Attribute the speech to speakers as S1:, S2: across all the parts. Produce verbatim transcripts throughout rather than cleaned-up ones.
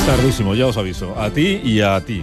S1: Tardísimo, ya os aviso. A ti y a ti.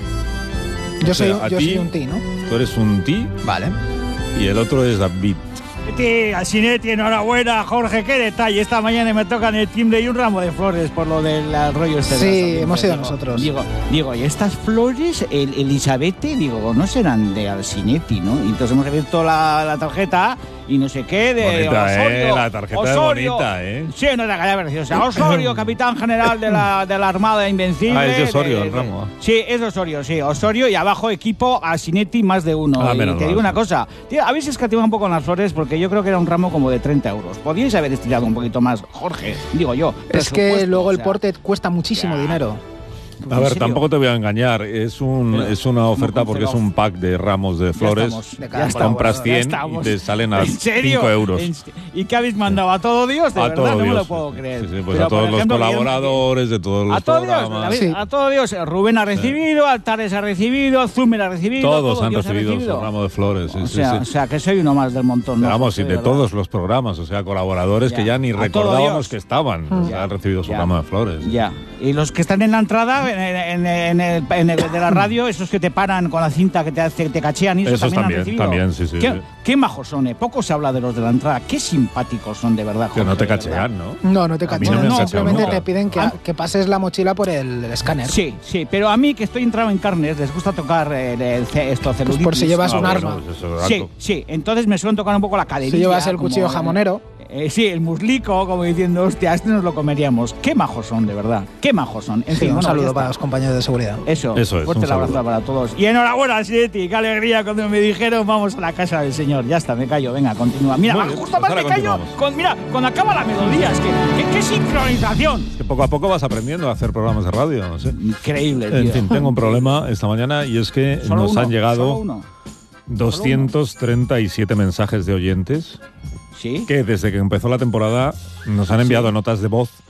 S2: Yo,
S1: O sea,
S2: soy,
S1: a
S2: yo
S1: ti,
S2: soy un ti, ¿no?
S1: Tú eres un ti.
S2: Vale.
S1: Y el otro es David.
S3: Sinetti, a Sinetti, enhorabuena, Jorge, qué detalle. Esta mañana me tocan el timbre y un ramo de flores por lo del rollo este.
S2: Sí,
S3: de las
S2: hemos sido
S3: digo,
S2: nosotros.
S3: Digo, digo, y estas flores, el Elizabeth, digo, no serán de Alcinetti, ¿no? Y entonces hemos abierto la, la tarjeta y no sé qué, de
S1: Bonita,
S3: Osorio.
S1: ¿eh? La tarjeta
S3: Osorio.
S1: es bonita, ¿eh?
S3: Sí, no es la calle preciosa. Osorio, capitán general de la, de la Armada Invencible.
S1: Ah, es de Osorio
S3: de-
S1: el ramo.
S3: Sí, es de Osorio, sí. Osorio y abajo equipo a Sinetti más de uno.
S1: Ah,
S3: y
S1: menos
S3: te
S1: mal,
S3: digo una
S1: sí.
S3: cosa, tío, habéis escatimado un poco en las flores porque yo creo que era un ramo como de treinta euros. Podríais haber estirado un poquito más, Jorge, digo yo.
S2: Es que
S3: Presupuesto,
S2: luego
S3: o
S2: el
S3: sea,
S2: porte cuesta muchísimo
S3: ya.
S2: dinero.
S1: A
S3: ¿en
S1: ver,
S3: serio?
S1: tampoco te voy a engañar. Es un
S3: Pero,
S1: es una oferta porque es
S3: conservado.
S1: un pack de ramos de
S3: Ya
S1: flores.
S3: estamos,
S2: de
S3: ya
S2: cada
S3: estamos,
S1: compras
S3: ya
S1: cien y
S3: estamos.
S1: te salen a
S3: ¿En serio?
S1: cinco euros.
S3: ¿En- ¿Y qué habéis mandado? ¿A todo Dios? De
S1: A
S3: verdad,
S1: todo
S3: no me
S1: Dios.
S3: lo puedo creer.
S1: Sí, sí, pues
S3: Pero,
S1: a todos
S3: por
S1: los
S3: ejemplo,
S1: colaboradores de todos los
S3: A todo Dios,
S1: programas.
S3: David,
S2: Sí.
S3: a todo Dios. Rubén ha recibido, Altares ha recibido, Zumer ha recibido.
S1: Todos
S3: todo
S1: han
S3: Dios ha
S1: recibido su ramo de flores. Sí,
S3: o,
S1: sí,
S3: sea,
S1: sí.
S3: o sea, que soy uno más del montón.
S1: Pero
S3: ¿no?
S1: vamos, y
S3: Jorge,
S1: de
S3: verdad.
S1: todos los programas, o sea, colaboradores
S3: Ya.
S1: que ya ni
S3: A todo
S1: recordábamos
S3: Dios.
S1: que estaban. O sea,
S3: Ya.
S1: han recibido su
S3: Ya.
S1: ramo de flores.
S3: Ya. Y los que están en la entrada, en, en- en el, en el de la radio, esos que te paran con la cinta que te hace, te cachean, y esos,
S1: Esos
S3: también,
S1: también,
S3: han recibido.
S1: también, sí, sí,
S3: Qué,
S1: sí.
S3: qué majos son, ¿eh? Poco se habla de los de la entrada. Qué simpáticos son, de verdad,
S1: Que
S3: Jorge,
S1: no te
S3: de verdad.
S1: cachean, ¿no?
S2: No, no te
S1: A mí
S2: cachan.
S1: no me han
S2: Simplemente
S1: cachado
S2: te
S1: nunca.
S2: piden que,
S3: Ah.
S2: que pases la mochila por el, el escáner.
S3: Sí, sí, pero a mí que estoy entrado en carnes, les gusta tocar el, el, ce- esto,
S2: Pues
S3: celulitis.
S2: por si llevas
S1: Ah,
S2: un
S1: bueno,
S2: arma.
S1: pues eso,
S3: Sí,
S1: alto.
S3: sí, entonces me suelen tocar un poco la caderilla.
S2: Si llevas el
S3: como,
S2: cuchillo
S3: eh,
S2: jamonero.
S3: eh, sí, el muslico, como diciendo, hostia, este nos lo comeríamos. Qué majos son, de verdad. Qué majos son. En
S2: Sí,
S3: fin,
S2: un
S3: bueno, ya
S2: saludo
S3: está.
S2: para los compañeros de seguridad.
S3: Eso,
S1: Eso es,
S3: fuerte
S1: un
S3: el abrazo
S1: saludo.
S3: para todos. Y enhorabuena, Sinetti, qué alegría cuando me dijeron vamos a la casa del señor. Ya está, me callo, venga, continúa. Mira,
S1: Muy
S3: va,
S1: bien,
S3: justo
S1: pues
S3: más
S1: ahora
S3: me callo,
S1: continuamos.
S3: con, mira, cuando acaba la melodía, es que, qué, qué sincronización.
S1: Que poco a poco vas aprendiendo a hacer programas de radio, no sé.
S3: Increíble, tío.
S1: En fin, tengo un problema esta mañana y es que
S3: Solo
S1: nos
S3: uno,
S1: han
S3: solo
S1: llegado
S3: uno.
S1: doscientos treinta y siete mensajes de oyentes
S3: ¿Sí?
S1: que desde que empezó la temporada nos han enviado notas de voz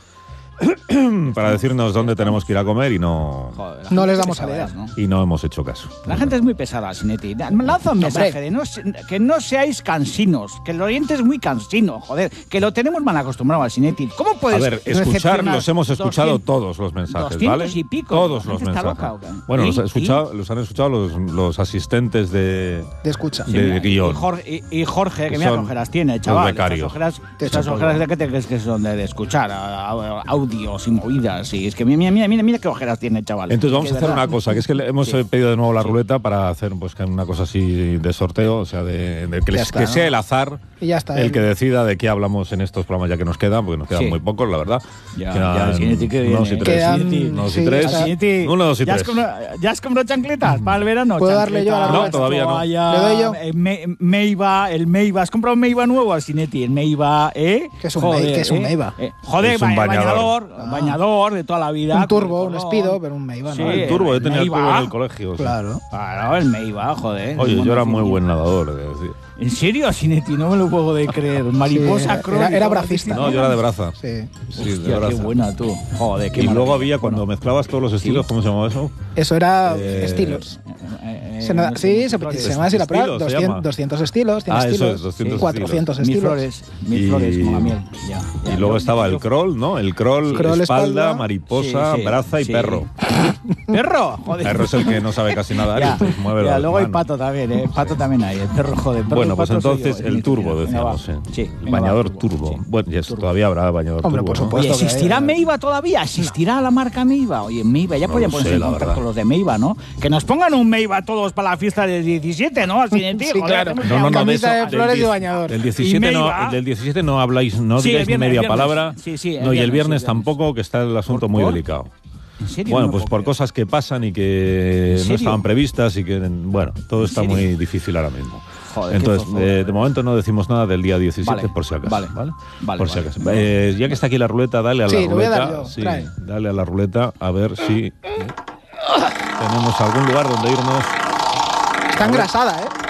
S1: para decirnos dónde tenemos que ir a comer y no,
S3: Joder, la
S2: No
S3: gente
S2: les
S3: es
S2: damos
S3: pesada,
S2: salida.
S3: ¿no?
S1: y no hemos hecho caso.
S3: La gente es muy pesada, Sinetti. Lanza un mensaje
S2: Hombre.
S3: de no, se- que no seáis cansinos, que el oyente es muy cansino, joder, que lo tenemos mal acostumbrado al Sinetti. ¿Cómo
S1: A
S3: puedes
S1: ver, escuchar,
S3: recepcionar
S1: los hemos escuchado
S3: doscientos
S1: todos los mensajes,
S3: doscientos
S1: ¿vale?
S3: y pico.
S1: Todos
S3: La
S1: los
S3: gente está
S1: mensajes.
S3: loca, ¿o qué?
S1: Bueno,
S3: ¿Y?
S1: los, ha escuchado, los han escuchado los, los asistentes de,
S2: Te escucha.
S1: de
S3: mira,
S1: guión.
S3: Y Jorge, y- y Jorge, que
S1: Que
S3: mira qué
S1: son
S3: ojeras tiene,
S1: los
S3: chaval.
S1: becarios.
S3: Estas ojeras,
S2: Te
S3: estas
S2: echo
S3: ojeras
S2: polvo.
S3: de qué te crees que son de, de escuchar, a- a- audios y movidas. Y es que mira, mira, mira, mira qué ojeras tiene, chaval.
S1: Entonces vamos
S3: Que
S1: a hacer
S3: verdad.
S1: una cosa, que es que le hemos
S3: Sí.
S1: eh, pedido de nuevo la ruleta para hacer pues que una cosa así de sorteo, o sea, de, de que,
S2: Ya
S1: les-
S2: está,
S1: que
S2: ¿no?
S1: sea el azar
S2: Y ya está.
S1: el
S2: el-
S1: que decida de qué hablamos en estos programas ya que nos quedan, porque nos quedan
S3: Sí.
S1: muy pocos, la verdad.
S3: Ya,
S1: Quedan
S3: ya, Sinetti, qué bien,
S1: unos y
S3: ¿eh?
S1: tres.
S2: Quedan-
S1: Unos
S2: sí,
S1: y tres.
S2: está-
S3: Sinetti,
S1: Uno, dos y
S3: ¿ya has
S1: tres.
S3: comprado- ¿Ya has comprado chancletas para el verano?
S2: ¿Puedo darle yo a la
S3: Chancletas,
S1: ruleta? No, todavía no.
S3: toalla,
S2: ¿Le doy yo?
S3: eh, Me- Meiva, el Meiva. ¿Has comprado un Meiva nuevo al Sinetti? El Meiva, ¿eh?
S2: ¿Qué es un Mei- qué es un
S3: ¿eh?
S2: Meiva?
S3: Eh, joder,
S1: Es un
S3: ba-
S1: bañador.
S3: bañador, bañador de toda la vida.
S2: Un turbo,
S3: con
S2: un
S3: color.
S2: Speedo, pero un Meiva,
S3: Sí,
S2: ¿no?
S1: El turbo, yo tenía el
S3: Meiva.
S1: turbo en el colegio. sí.
S2: Claro.
S3: Claro, el Meiva, joder.
S1: Oye,
S3: Un
S1: yo era muy
S3: monocinio.
S1: buen nadador, de decir.
S3: ¿En serio, Sinetti? No me lo puedo de creer. Mariposa
S2: era-
S3: crónica.
S2: era- era bracista.
S1: No, yo era de braza.
S2: Sí.
S1: Sí, de
S3: Hostia, qué
S1: braza.
S3: buena tú. Joder, qué
S1: Y luego
S3: maravilla.
S1: había, cuando
S3: Bueno,
S1: mezclabas todos los estilos, ¿cómo se llamaba eso?
S2: Eso era
S1: Eh,
S2: estilos.
S3: eh, eh,
S2: Se na-
S3: no sé,
S2: sí, se,
S3: flores.
S2: se llama así la prueba.
S1: Estilos se
S2: doscientos,
S1: llama.
S2: doscientos estilos, cien
S1: Ah, eso
S2: estilos,
S1: es, doscientos
S2: cuatrocientos
S3: Mil
S2: estilos.
S3: flores, mil
S1: Y-
S3: flores como la miel. Ya, ya.
S1: Y luego
S3: Yo-
S1: estaba el
S3: yo-
S1: crawl, ¿no? El crawl,
S2: Crawl,
S1: espalda,
S2: espalda.
S1: mariposa,
S3: Sí, sí,
S1: braza y
S3: sí.
S1: perro.
S3: ¿Perro? Joder.
S1: Perro es el que no sabe casi nadar
S3: Ya,
S1: y pues mueve
S3: ya,
S1: las
S3: luego hay
S1: manos.
S3: pato también, ¿eh? Pato también hay. El perro, joder. Perro
S1: Bueno,
S3: y
S1: pues
S3: pato soy
S1: entonces
S3: yo,
S1: el
S3: Sinetti.
S1: turbo,
S3: Venga,
S1: decíamos,
S3: va.
S1: ¿eh?
S3: Sí,
S1: El
S3: venga,
S1: bañador
S3: va,
S1: turbo.
S3: sí.
S1: Bueno, y esto
S3: Turbo.
S1: todavía habrá bañador
S2: Hombre,
S1: turbo,
S2: por
S1: ¿no?
S2: supuesto.
S3: Oye,
S2: Puesto que
S3: ¿existirá
S2: hay-
S3: Meiva todavía? ¿Existirá la marca Meiva? Oye, Meiva, ya
S1: No
S3: podían
S1: lo
S3: ponerse
S1: sé,
S3: en
S1: la
S3: contacto
S1: verdad.
S3: con los de Meiva, ¿no? Que nos pongan un Meiva todos para la fiesta del diecisiete, ¿no? Al Sinetti,
S2: Sí,
S3: joder,
S2: claro.
S3: hacemos
S1: No,
S3: ya
S1: no,
S3: un-
S1: no, de
S2: Camisa
S1: eso,
S2: de flores
S1: del
S2: y
S1: diez-
S2: bañador.
S1: Del diecisiete,
S3: Y
S1: no,
S3: Meiva.
S1: del diecisiete no habláis, no
S3: Sí, el
S1: digáis
S3: viernes,
S1: media
S3: el viernes.
S1: palabra.
S3: Sí, sí, el
S1: no, y el
S3: viernes,
S1: viernes
S3: sí, el viernes.
S1: tampoco, que está el asunto
S3: ¿Por-
S1: muy
S3: por?
S1: delicado.
S3: ¿En serio?
S1: Bueno,
S3: No me
S1: pues
S3: puedo
S1: por
S3: creer.
S1: cosas que pasan y que
S3: ¿En
S1: no
S3: serio?
S1: estaban previstas y que, bueno, todo está
S3: serio?
S1: muy difícil ahora mismo.
S3: Joder, qué
S1: Entonces,
S3: fofo, de
S1: eh, de
S3: verdad.
S1: momento no decimos nada del día diecisiete
S3: Vale,
S1: por si acaso.
S3: vale,
S1: ¿vale?
S3: vale,
S1: por si
S3: vale.
S1: acaso. Eh, ya que está aquí la ruleta, dale a la
S2: Sí, lo voy a
S1: ruleta.
S2: dar yo,
S1: sí,
S2: trae.
S1: dale a la ruleta a ver si tenemos algún lugar donde irnos.
S2: Está engrasada, ¿eh?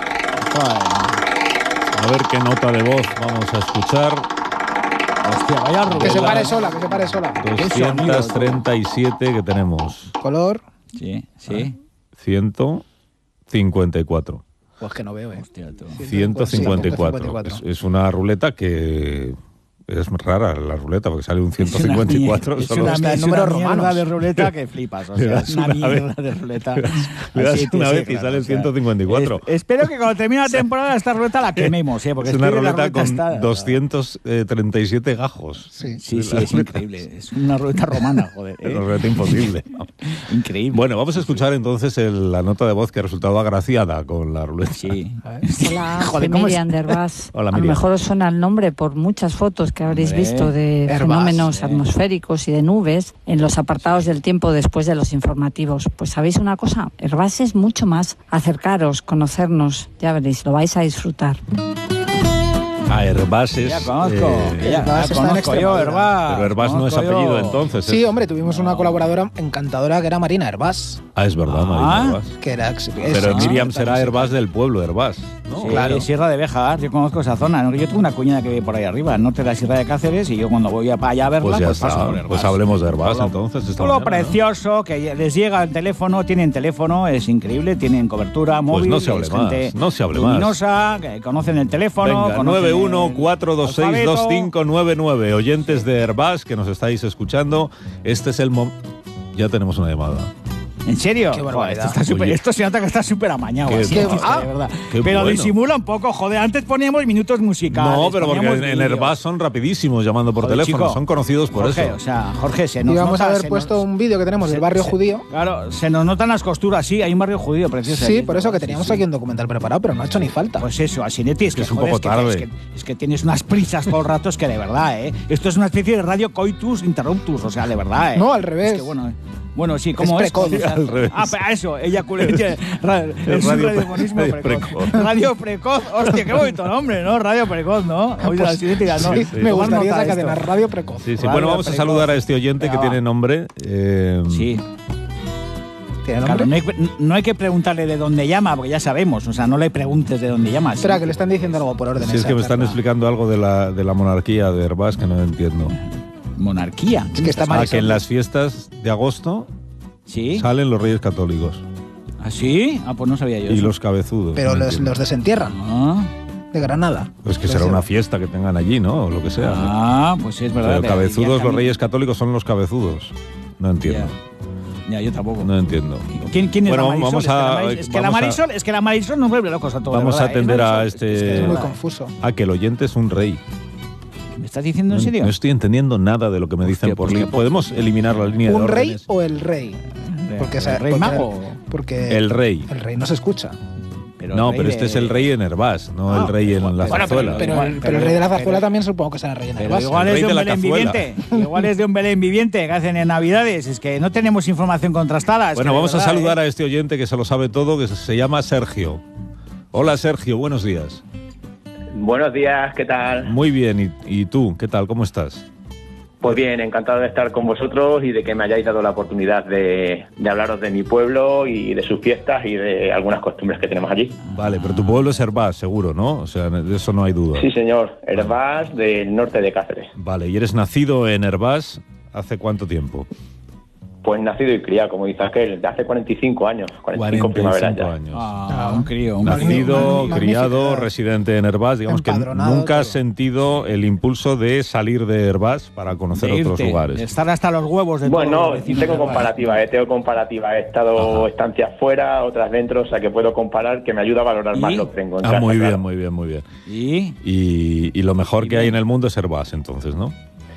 S3: Joder.
S1: A ver qué nota de voz vamos a escuchar.
S3: Hostia, vaya rubela.
S2: Que se pare sola, que se pare sola.
S1: doscientos treinta y siete que tenemos.
S2: Color,
S3: Sí, sí.
S1: ciento cincuenta y cuatro.
S2: pues que no veo, ¿eh?
S3: Hostia, tú.
S1: ciento cincuenta y cuatro.
S2: ciento cincuenta y cuatro.
S1: Es, es una ruleta que Es rara la ruleta porque sale un ciento cincuenta y cuatro.
S3: Es
S1: solo
S3: una,
S2: está en
S3: es
S2: números
S3: una mierda
S2: romanos.
S3: de ruleta que flipas. O
S1: Le
S3: sea,
S1: das
S3: es una,
S1: una
S3: mierda
S1: vez-
S3: de ruleta.
S1: le das
S3: Así,
S1: una
S3: sí,
S1: vez y
S3: claro,
S1: sale el
S3: o sea,
S1: ciento cincuenta y cuatro.
S3: es- espero que cuando termine la temporada esta ruleta la quememos, ¿eh? Porque
S1: Es una
S3: estoy en la
S1: ruleta con
S3: está-
S1: doscientos treinta y siete gajos.
S2: Sí.
S3: Sí, sí, es increíble. Es una ruleta romana, joder.
S1: Es
S3: ¿eh?
S1: una ruleta imposible.
S3: Increíble.
S1: Bueno, vamos a escuchar entonces el- la nota de voz que ha resultado agraciada con la ruleta.
S3: Sí.
S4: Hola,
S3: Joder,
S4: soy
S3: ¿cómo es?
S4: Miriam de Herbás.
S1: Hola,
S4: A lo
S1: Miriam.
S4: mejor os suena el nombre por muchas fotos que habréis
S3: Hombre,
S4: visto de
S2: Herbás,
S4: fenómenos
S3: eh.
S4: atmosféricos y de nubes en los apartados del tiempo después de los informativos. Pues ¿sabéis una cosa? Herbás es mucho más. Acercaros, conocernos, ya veréis, lo vais a disfrutar.
S1: Ah, Herbás es...
S3: Ya conozco.
S1: eh,
S3: ya,
S2: Herbás
S3: ya
S2: está en
S3: conozco yo,
S2: Extremadura.
S3: Herbás.
S1: pero Herbás no es
S3: conozco yo.
S1: apellido entonces.
S2: Sí,
S1: es-
S2: hombre, tuvimos una colaboradora encantadora que era Marina Herbás.
S1: Ah, es verdad,
S3: Ah.
S1: Marina Herbás.
S2: Que era ex-
S1: Pero
S2: es-
S1: Miriam
S2: es-
S1: será Herbás del pueblo, Herbás, ¿no?
S3: Sí,
S2: Claro.
S3: Sierra de Béjar, yo conozco esa zona. ¿no? Yo tengo una cuñada que vive por ahí arriba, al norte de la Sierra de Cáceres, y yo cuando voy a- para allá a verla,
S1: Pues ya
S3: pues paso
S1: está.
S3: por Herbás.
S1: Pues hablemos de Herbás
S3: Todo lo-
S1: entonces. esta
S3: Todo lo
S1: mañana, ¿no?
S3: precioso que les llega el teléfono, tienen teléfono, es increíble, tienen cobertura móvil.
S1: no se hable
S3: es
S1: más,
S3: gente
S1: no se hable más.
S3: luminosa, que conocen el teléfono.
S1: Venga,
S3: conocen
S1: nueve uno
S3: el
S1: cuatro dos seis dos
S3: alfabeto.
S1: cinco nueve nueve. Oyentes de Herbás que nos estáis escuchando. Este es el momento. Ya tenemos una llamada.
S3: ¿En serio?
S2: Qué
S3: Joder,
S2: barbaridad.
S3: esto, está súper-
S1: Oye.
S3: esto se nota que está súper amañado.
S1: Qué
S3: así,
S1: bueno.
S3: es que
S2: Ah,
S3: de verdad.
S1: qué
S3: Pero
S1: bueno.
S3: disimula un poco, joder. Antes poníamos minutos musicales.
S1: No, pero porque
S3: poníamos
S1: en, en
S3: vídeos.
S1: Herbás son rapidísimos llamando por
S3: Joder,
S1: teléfono.
S3: chico.
S1: Son conocidos por
S3: Jorge,
S1: eso.
S3: o sea, Jorge, se nos
S2: Y vamos
S3: nota,
S2: a haber
S3: se
S2: puesto
S3: nos-
S2: un vídeo que tenemos del
S3: se-
S2: barrio
S3: se-
S2: judío.
S3: Claro, se nos notan las costuras, sí, hay un barrio judío precioso.
S2: Sí,
S3: aquí,
S2: por eso que
S3: sí,
S2: teníamos
S3: sí.
S2: aquí un documental preparado, pero no ha hecho ni falta.
S3: Pues eso, Asinetti, es que,
S1: Es un
S3: joder,
S1: poco
S3: es que-
S1: tarde.
S3: Es que, es que tienes unas prisas todo el rato, es que de verdad, ¿eh? Esto es una especie de radio coitus interruptus, o sea, de verdad, ¿eh?
S2: No, al revés.
S3: Es que, bueno, bueno, sí, ¿cómo
S2: Es
S3: es?
S2: precoz.
S3: O sea,
S1: Al revés.
S3: Ah, pero eso, ella es un
S1: radio-
S3: radiofonismo
S1: radio
S3: precoz.
S1: precoz.
S3: Radio precoz, hostia, qué bonito nombre, ¿no? Radio precoz, ¿no? Oye,
S2: Pues,
S3: Asinetti, ¿no?
S2: sí,
S1: sí.
S2: me
S3: Tomar
S2: gustaría
S3: nota
S2: esa
S3: de
S2: cadena,
S3: esto.
S2: Radio Precoz.
S1: Sí, sí.
S3: Radio
S1: Bueno, vamos a
S3: precoz.
S1: saludar a este oyente
S3: Venga,
S1: que
S3: va.
S1: tiene nombre. eh,
S3: Sí.
S2: ¿Tiene
S3: Claro,
S2: nombre?
S3: no hay, no hay que preguntarle de dónde llama, porque ya sabemos. O sea, no le preguntes de dónde llama.
S2: Espera, que le están diciendo algo por orden.
S1: Si es
S2: esa
S1: que me están
S2: perra.
S1: explicando algo de la, de la monarquía de Herbás que no entiendo.
S3: Monarquía.
S2: Es que está
S1: Ah,
S2: Marisol.
S1: que en las fiestas de agosto
S3: ¿Sí?
S1: salen los reyes católicos
S3: ¿Ah, sí? Ah, pues no sabía yo
S1: y
S3: eso.
S1: los cabezudos.
S2: Pero
S1: no
S2: los,
S1: entiendo.
S2: los desentierran
S3: Ah,
S2: de Granada.
S1: Pues que
S2: Los
S1: será
S2: de-
S1: una fiesta que tengan allí, ¿no? O lo que sea. ¿no?
S3: ah, pues sí, es verdad.
S1: Pero
S3: pero
S1: cabezudos,
S3: diría
S1: los
S3: que-
S1: reyes católicos son los cabezudos. No entiendo.
S3: Ya, yo tampoco.
S1: No entiendo.
S3: ¿Quién, quién es
S1: Bueno,
S3: la Marisol?
S1: vamos
S3: es que la
S1: a-
S3: Marisol- es que la
S1: vamos a-
S3: Marisol, es que la Marisol nos vuelve locos a todos. de
S1: Vamos a
S3: verdad, ¿eh?
S1: atender a
S3: Marisol,
S1: este-
S3: es que
S2: Es muy
S3: verdad.
S2: confuso.
S1: Ah, que el oyente es un rey.
S3: ¿Me estás diciendo en
S1: No,
S3: serio?
S1: no estoy entendiendo nada de lo que me dicen
S3: Hostia,
S1: por
S3: pues
S1: línea.
S3: qué-
S1: ¿Podemos eliminar la línea de
S2: ¿Un rey
S1: órdenes?
S2: o el rey? Porque,
S3: ¿El
S2: esa-
S3: rey
S2: porque-
S3: mago?
S2: Porque
S1: El rey.
S2: el rey no se escucha.
S3: Pero
S1: No,
S3: el
S1: pero
S3: rey
S1: este
S3: de-
S1: es el rey en Herbás, no
S2: Ah,
S1: el rey en la
S3: bueno, pero-
S1: zarzuela.
S2: Pero,
S3: Igual,
S2: el, pero
S3: pero-
S2: el rey de la zarzuela
S3: pero-
S2: también supongo que será el rey en el
S3: Pero
S2: Herbás.
S3: igual
S1: El
S3: es
S1: rey
S3: de
S1: de
S3: un
S1: la
S3: Belén
S1: cazuela.
S3: viviente. Igual es de un Belén viviente que hacen en Navidades. Es que no tenemos información contrastada. es
S1: Bueno,
S3: que de
S1: vamos a
S3: verdad,
S1: saludar
S3: ¿eh?
S1: a este oyente que se lo sabe todo, que se llama Sergio. Hola Sergio, buenos días.
S5: Buenos días, ¿qué tal?
S1: Muy bien, ¿y, y tú? ¿Qué tal? ¿Cómo estás?
S5: Pues bien, encantado de estar con vosotros y de que me hayáis dado la oportunidad de, de hablaros de mi pueblo y de sus fiestas y de algunas costumbres que tenemos allí.
S1: Vale, pero tu pueblo es Herbás, seguro, ¿no? O sea, de eso no hay duda.
S5: Sí, señor, Herbás, del norte de Cáceres.
S1: Vale, ¿y eres nacido en Herbás hace cuánto tiempo?
S5: Pues nacido y criado, como dice aquel, de hace cuarenta y cinco años, cuarenta y cinco primaveras ya.
S1: años.
S3: Ah, un crío, un crío.
S1: Nacido,
S2: Magnífica.
S1: criado, residente en Herbás, digamos que
S2: Empadronado,
S1: nunca has
S2: todo.
S1: sentido el impulso de salir de Herbás para conocer
S3: De
S1: otros
S3: irte,
S1: lugares.
S3: de estar hasta los huevos de
S5: Bueno,
S3: todos
S5: no,
S3: los vecinos
S5: tengo
S3: de Herbás.
S5: comparativa, eh, tengo comparativa. He estado
S1: Ajá.
S5: estancias fuera, otras dentro, o sea que puedo comparar, que me ayuda a valorar
S3: ¿Y?
S5: más lo que tengo en
S1: Ah,
S5: casa,
S1: muy bien,
S5: claro.
S1: muy bien, muy bien.
S3: ¿Y?
S1: Y, y lo mejor
S3: Y
S1: que hay
S3: bien.
S1: en el mundo es Herbás, entonces, ¿no?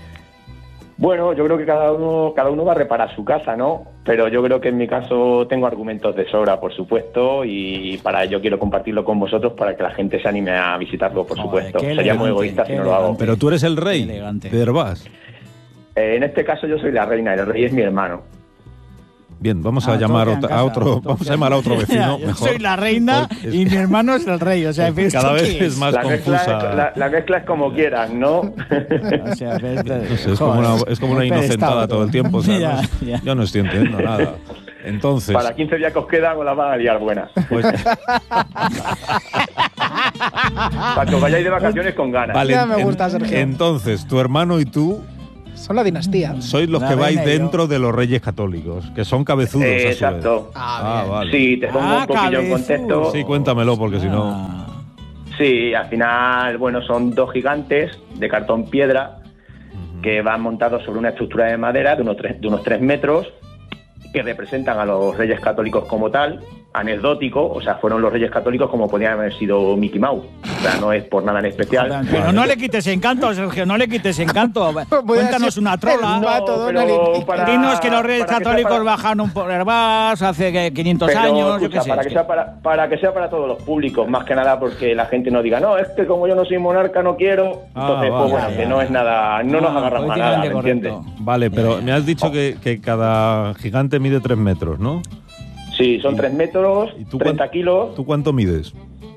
S5: Bueno, yo creo que cada uno, cada uno va a reparar su casa, ¿no? Pero yo creo que en mi caso tengo argumentos de sobra, por supuesto, y para ello quiero compartirlo con vosotros para que la gente se anime a visitarlo, por
S3: Joder,
S5: supuesto.
S3: qué
S5: Sería muy
S3: elegante,
S5: egoísta
S3: qué
S5: si no lo hago.
S3: elegante.
S1: Pero tú eres el rey
S3: Qué elegante.
S1: de Herbás.
S5: Eh, en este caso yo soy la reina y el rey es mi hermano.
S1: Bien, vamos a
S3: Ah,
S1: llamar
S3: todos
S1: otra-
S3: quedan
S1: a
S3: casa,
S1: otro,
S3: todos
S1: vamos a
S3: quedan-
S1: llamar a otro vecino
S3: Yo
S1: mejor.
S3: soy la reina
S1: Porque es-
S3: y mi hermano es el rey. O sea, ¿esto
S1: cada
S3: qué
S1: vez es más
S5: La mezcla, es,
S1: confusa.
S5: la, la mezcla es como quieran, ¿no?
S3: O sea, pero-
S1: No sé, es como una, es como una
S3: Joder,
S1: inocentada
S3: está
S1: todo el tiempo. O sea,
S3: Ya,
S1: no-
S3: ya.
S1: yo no estoy entendiendo nada. Entonces,
S5: Para quince días que os quedan os la van a liar buena.
S1: pues,
S5: Para que os vayáis de vacaciones con ganas.
S1: vale,
S2: Ya me
S1: en-
S2: gusta, Sergio.
S1: entonces, tu hermano y tú
S2: Son la dinastía.
S1: sois los
S3: La
S1: que vais
S3: reina y yo.
S1: dentro de los reyes católicos, que son cabezudos.
S5: Eh,
S1: a su vez.
S5: exacto.
S1: Ah,
S2: bien.
S1: vale.
S5: Sí, te pongo
S3: Ah,
S5: un poquillo en
S3: cabezudo.
S5: contexto.
S1: Sí, cuéntamelo, porque si no...
S3: Ah.
S5: Sí, al final, bueno, son dos gigantes de cartón piedra que van montados sobre una estructura de madera de unos tres, de unos tres metros, que representan a los Reyes Católicos como tal, anecdótico, o sea, fueron los Reyes Católicos como podían haber sido Mickey Mouse. O sea, no es por nada en especial.
S3: Pero no le quites encanto, Sergio, no le quites encanto. Cuéntanos una trola.
S5: No, pero para,
S3: Dinos que los Reyes Católicos
S5: para,
S3: bajaron por Herbás hace quinientos
S5: pero,
S3: años,
S5: escucha,
S3: yo qué sé.
S5: Para que, sea para, para que sea para todos los públicos, más que nada porque la gente no diga, no, es que como yo no soy monarca no quiero,
S1: Ah,
S5: entonces,
S1: vale,
S5: pues bueno,
S1: ya,
S5: que
S1: ya.
S5: no es nada, no, no nos agarramos a nada, ¿me entiendes?
S1: Vale, pero
S3: Ya,
S1: me has dicho que, que cada gigante mide tres metros, ¿no?
S5: Sí, son tres metros,
S1: ¿Y tú
S5: treinta
S1: cuán-
S5: kilos.
S1: ¿Tú cuánto mides?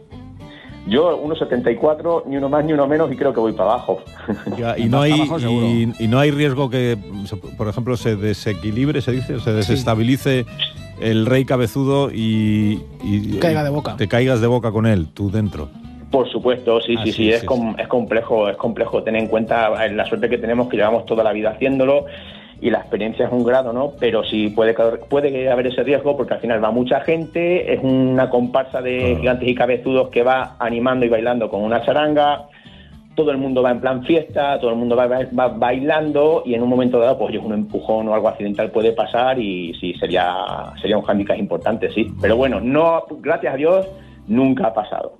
S5: Yo, uno setenta y cuatro, ni uno más ni uno menos, y creo que voy para abajo.
S1: Ya, y, no hay,
S3: abajo seguro.
S1: y, y no hay riesgo que, por ejemplo, se desequilibre, se dice, se desestabilice el rey cabezudo y, y-
S2: Caiga
S1: y
S2: de boca.
S1: te caigas de boca con él, tú dentro.
S5: Por supuesto, sí,
S1: Ah,
S5: sí,
S1: sí,
S5: sí, es,
S1: sí,
S5: com- es complejo, es complejo tener en cuenta la suerte que tenemos, que llevamos toda la vida haciéndolo, y la experiencia es un grado, ¿no? Pero sí puede, puede haber ese riesgo porque al final va mucha gente, es una comparsa de
S1: Claro.
S5: gigantes y cabezudos que va animando y bailando con una charanga, todo el mundo va en plan fiesta, todo el mundo va, va- va bailando, y en un momento dado, pues un empujón o algo accidental puede pasar y sí, sería, sería un hándicap importante, sí. Pero bueno, no, gracias a Dios, nunca ha pasado.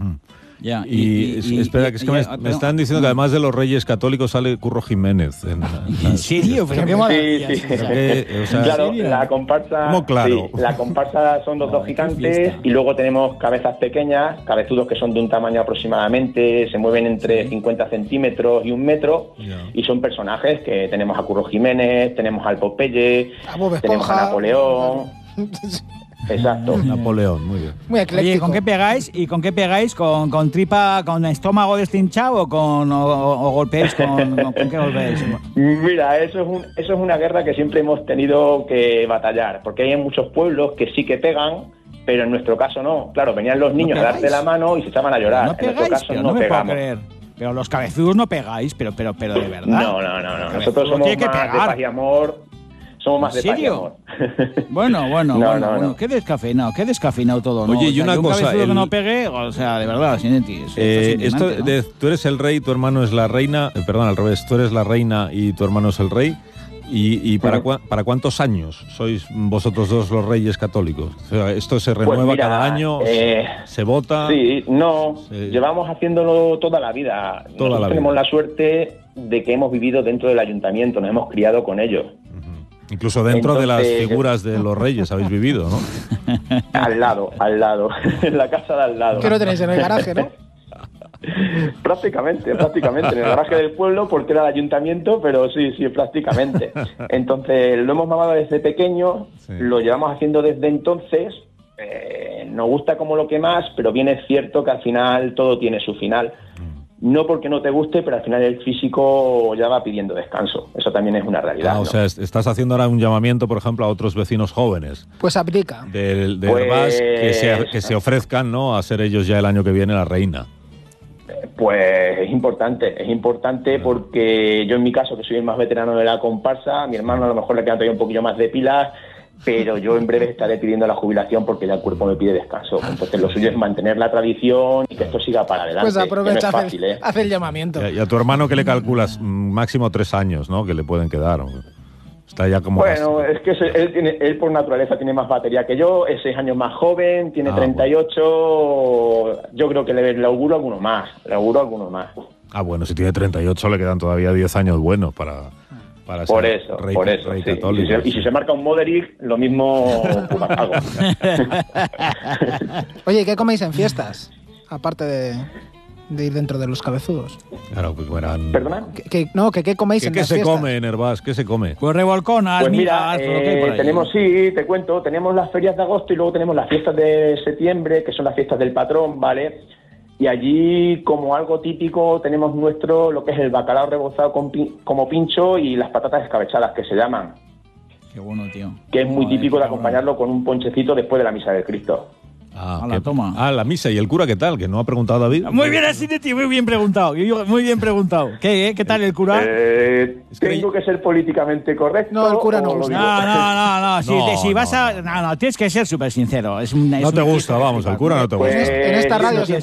S3: Ya,
S1: Y, espera, que es que me,
S3: ya,
S1: me
S3: pero-
S1: están diciendo que además de los Reyes Católicos sale Curro Jiménez. En,
S3: ¿En serio? Pero qué maravilla.
S5: Sí, sí.
S1: Pero que, o sea,
S5: Claro,
S3: ¿en serio?
S5: la comparsa,
S1: ¿Cómo claro?
S5: sí, la comparsa son los dos
S3: Ay, qué
S5: gigantes
S3: fiesta.
S5: y luego tenemos cabezas pequeñas, cabezudos que son de un tamaño aproximadamente, se mueven entre cincuenta centímetros y un metro,
S1: Ya.
S5: y son personajes que tenemos a Curro Jiménez, tenemos al Popeye,
S2: A Bob
S5: tenemos
S2: Esponja.
S5: a Napoleón, exacto.
S1: Napoleón, muy bien.
S2: Muy ecléctico.
S3: Oye, ¿con qué pegáis? ¿Y con qué pegáis? ¿Con, con tripa, con estómago destinchado o con o, o- o golpeáis con, con, con qué golpeáis?
S5: Mira, eso es, un, eso es una guerra que siempre hemos tenido que batallar, porque hay en muchos pueblos que sí que pegan, pero en nuestro caso no. Claro, venían los niños a darte
S3: pegáis?
S5: la mano y se echaban a llorar.
S3: No
S5: en nuestro
S3: pegáis,
S5: caso
S3: pero
S5: no,
S3: no me
S5: pegamos.
S3: puedo creer. Pero los cabezudos no pegáis, pero pero pero de verdad.
S5: No, no, no, no.
S3: Cabezudo
S5: Nosotros somos
S3: tiene que
S5: más de
S3: pegar.
S5: paz y amor. Somos más
S3: ¿En
S5: de paz y
S3: serio?
S5: amor.
S3: Bueno, bueno,
S5: No,
S3: bueno,
S5: no,
S3: bueno.
S5: no.
S3: Qué descafeinado, qué descafeinado todo, ¿no?
S1: Oye,
S3: O
S1: y
S3: sea,
S1: una
S3: yo un
S1: cosa,
S3: cabezudo que
S1: el-
S3: no pegue, o sea, de verdad, Sinetti, eso- esto
S1: Eh,
S3: es
S1: esto
S3: indignante,
S1: de,
S3: ¿no?
S1: tú eres el rey, tu hermano es la reina, eh, perdón, al revés, tú eres la reina y tu hermano es el rey. ¿Y, y para,
S5: Ujú.
S1: cua- para cuántos años sois vosotros dos los reyes católicos? O sea, ¿esto se renueva
S5: Pues mira,
S1: cada año?
S5: eh,
S1: ¿Se vota?
S5: Sí, no.
S1: Sí.
S5: Llevamos haciéndolo toda la vida.
S1: Toda
S5: Nosotros
S1: la
S5: tenemos
S1: vida.
S5: la suerte de que hemos vivido dentro del ayuntamiento, nos hemos criado con ellos.
S1: Ujú. Incluso dentro de las
S5: Entonces-
S1: figuras de los reyes habéis vivido, ¿no?
S5: Al lado, al lado. En la casa de al lado.
S2: Que lo tenéis en el garaje, ¿no?
S5: Prácticamente, prácticamente, en el garaje del pueblo, porque era el ayuntamiento, pero sí, sí, prácticamente. Entonces, lo hemos mamado desde pequeño,
S1: Sí.
S5: lo llevamos haciendo desde entonces, eh, nos gusta como lo que más, pero bien es cierto que al final todo tiene su final. No porque no te guste, pero al final el físico ya va pidiendo descanso. Eso también es una realidad.
S1: Ah, o
S5: ¿no?
S1: sea, est- estás haciendo ahora un llamamiento, por ejemplo, a otros vecinos jóvenes
S2: Pues abdica.
S1: del de
S5: Pues-
S1: Herbás que se, que se ofrezcan, ¿no?, a ser ellos ya el año que viene la reina.
S5: Pues es importante, es importante porque yo en mi caso, que soy el más veterano de la comparsa, a mi hermano a lo mejor le quedan todavía un poquillo más de pilas, pero yo en breve estaré pidiendo la jubilación porque ya el cuerpo me pide descanso. Entonces lo suyo es mantener la tradición y que esto siga para adelante.
S2: Pues
S5: que no
S2: aprovecha,
S5: es
S2: hace,
S5: fácil, ¿eh?
S2: hace el llamamiento.
S1: Y a, y a tu hermano, ¿qué le calculas? Mm, Máximo tres años, ¿no?, que le pueden quedar. Está ya como...
S5: Bueno, es que se- él, tiene, él por naturaleza tiene más batería que yo, es seis años más joven, tiene
S1: Ah,
S5: treinta y ocho, yo creo que le, le auguro alguno más, le auguro alguno más.
S1: Ah, bueno, si tiene treinta y ocho le quedan todavía diez años buenos para, para
S5: Por
S1: ser
S5: eso,
S1: rey,
S5: por eso,
S1: rey
S5: sí.
S1: católico.
S5: Y, si se, y si se marca un Moderick, lo mismo pues, hago.
S2: Oye, ¿y qué coméis en fiestas? Aparte de, de ir dentro de los cabezudos.
S1: Claro, pues verán...
S5: ¿Perdona?
S2: ¿Qué, qué- no, que qué coméis
S1: ¿Qué,
S2: en
S1: qué
S2: las
S1: se
S2: fiestas?
S1: come en Herbás? ¿Qué se come?
S3: Pues revolconas,
S5: Pues mira,
S3: migas, todo lo que hay por
S5: eh,
S3: ahí.
S5: tenemos, sí, te cuento, tenemos las ferias de agosto y luego tenemos las fiestas de septiembre, que son las fiestas del patrón, ¿vale? Y allí, como algo típico, tenemos nuestro, lo que es el bacalao rebozado con pi- como pincho y las patatas escabechadas, que se llaman,
S3: Qué bueno, tío.
S5: que es muy
S3: Joder,
S5: típico de
S3: qué cabrón.
S5: acompañarlo con un ponchecito después de la misa del Cristo.
S1: Ah,
S3: Hala,
S1: que-
S3: toma.
S1: ah, la misa. ¿Y el cura qué tal? Que no ha preguntado David.
S3: Muy bien, así de ti, muy bien preguntado. Yo- Muy bien preguntado. ¿Qué, eh? ¿Qué tal el cura?
S5: Eh,
S1: Es que-
S5: ¿Tengo que ser políticamente correcto?
S2: No, el cura no
S5: o lo
S2: gusta.
S5: digo?
S3: No, no, no, no. Si,
S1: No,
S3: te- si
S1: no,
S3: vas a.
S1: no.
S3: No, no, tienes que ser súper sincero. Es un, es
S1: No te
S3: un
S1: gusta,
S3: chiste
S1: vamos,
S3: que
S1: el cura no te
S5: Pues,
S1: gusta.
S2: En esta
S5: yo
S2: radio
S5: no
S2: siempre